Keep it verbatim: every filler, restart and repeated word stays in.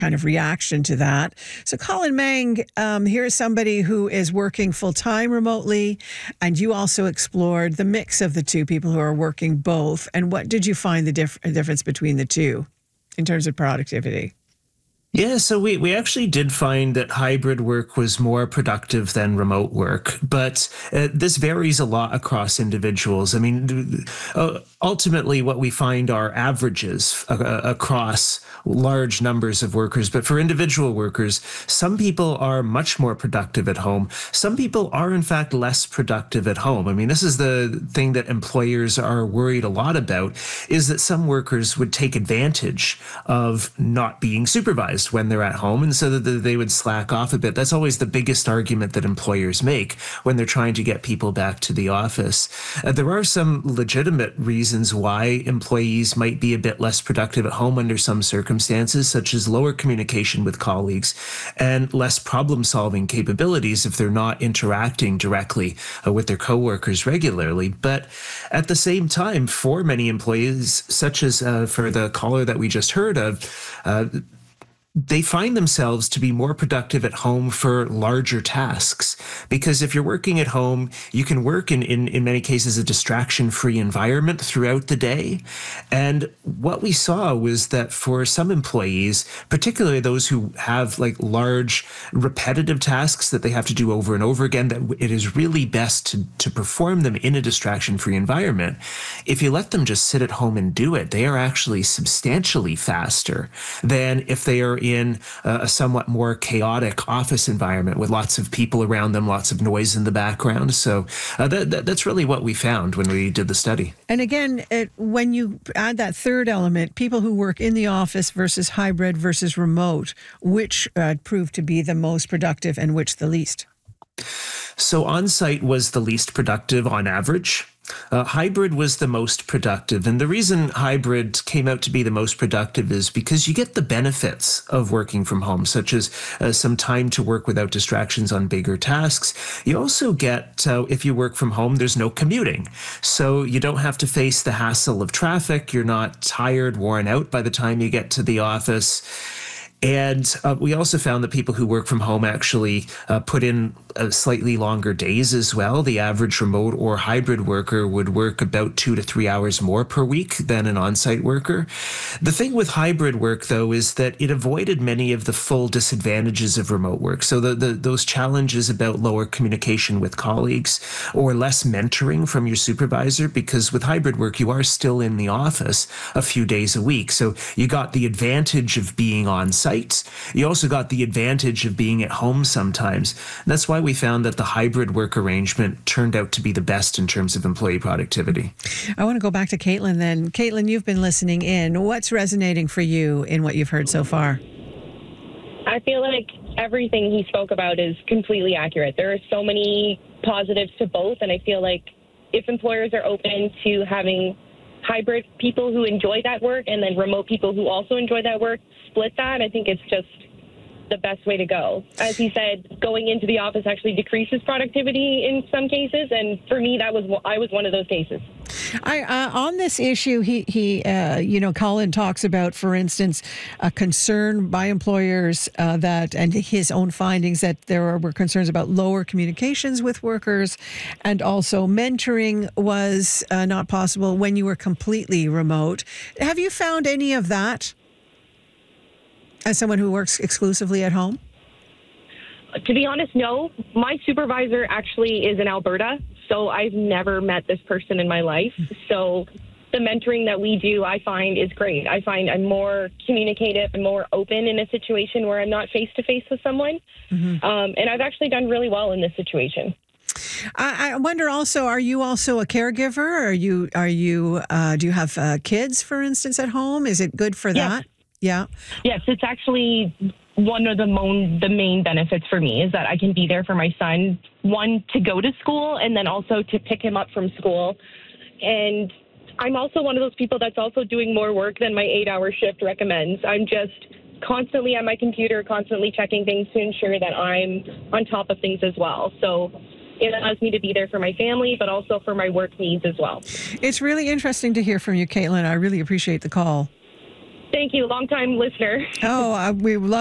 kind of reaction to that. So Colin Mang, um, here's somebody who is working full-time remotely, and you also explored the mix of the two, people who are working both. And what did you find the diff- difference between the two in terms of productivity? Yeah, so we, we actually did find that hybrid work was more productive than remote work, but uh, this varies a lot across individuals. I mean, uh, ultimately, what we find are averages uh, across large numbers of workers. But for individual workers, some people are much more productive at home. Some people are, in fact, less productive at home. I mean, this is the thing that employers are worried a lot about, is that some workers would take advantage of not being supervised when they're at home, and so that they would slack off a bit. That's always the biggest argument that employers make when they're trying to get people back to the office. Uh, there are some legitimate reasons why employees might be a bit less productive at home under some circumstances, such as lower communication with colleagues and less problem-solving capabilities if they're not interacting directly uh, with their coworkers regularly. But at the same time, for many employees, such as uh, for the caller that we just heard of, uh, they find themselves to be more productive at home for larger tasks. Because if you're working at home, you can work in, in, in many cases, a distraction-free environment throughout the day. And what we saw was that for some employees, particularly those who have like large repetitive tasks that they have to do over and over again, that it is really best to, to perform them in a distraction-free environment. If you let them just sit at home and do it, they are actually substantially faster than if they are in a somewhat more chaotic office environment with lots of people around them, lots of noise in the background. So uh, that, that, that's really what we found when we did the study. And again, it, when you add that third element, people who work in the office versus hybrid versus remote, which uh, proved to be the most productive and which the least? So on-site was the least productive on average. Uh, hybrid was the most productive. And the reason hybrid came out to be the most productive is because you get the benefits of working from home, such as uh, some time to work without distractions on bigger tasks. You also get, uh, if you work from home, there's no commuting. So you don't have to face the hassle of traffic. You're not tired, worn out by the time you get to the office. And uh, we also found that people who work from home actually uh, put in uh, slightly longer days as well. The average remote or hybrid worker would work about two to three hours more per week than an on-site worker. The thing with hybrid work, though, is that it avoided many of the full disadvantages of remote work. So the, the, those challenges about lower communication with colleagues or less mentoring from your supervisor, because with hybrid work, you are still in the office a few days a week. So you got the advantage of being on-site. You also got the advantage of being at home sometimes. And that's why we found that the hybrid work arrangement turned out to be the best in terms of employee productivity. I want to go back to Caitlin then. Caitlin, you've been listening in. What's resonating for you in what you've heard so far? I feel like everything he spoke about is completely accurate. There are so many positives to both, and I feel like if employers are open to having hybrid people who enjoy that work and then remote people who also enjoy that work, split that, I think it's just the best way to go. As he said, going into the office actually decreases productivity in some cases, and for me, that was I was one of those cases. I, uh, on this issue, he, he uh, you know, Colin talks about, for instance, a concern by employers uh, that, and his own findings, that there were concerns about lower communications with workers, and also mentoring was uh, not possible when you were completely remote. Have you found any of that as someone who works exclusively at home? To be honest, no. My supervisor actually is in Alberta, so I've never met this person in my life. So the mentoring that we do, I find, is great. I find I'm more communicative and more open in a situation where I'm not face-to-face with someone. Mm-hmm. Um, and I've actually done really well in this situation. I, I wonder also, are you also a caregiver? Are you, are you, uh, do you have uh, kids, for instance, at home? Is it good for yes. that? Yeah. Yes, it's actually one of the, mo- the main benefits for me is that I can be there for my son, one, to go to school, and then also to pick him up from school. And I'm also one of those people that's also doing more work than my eight-hour shift recommends. I'm just constantly on my computer, constantly checking things to ensure that I'm on top of things as well. So it allows me to be there for my family, but also for my work needs as well. It's really interesting to hear from you, Caitlin. I really appreciate the call. Thank you. Long time listener. Oh, uh, we love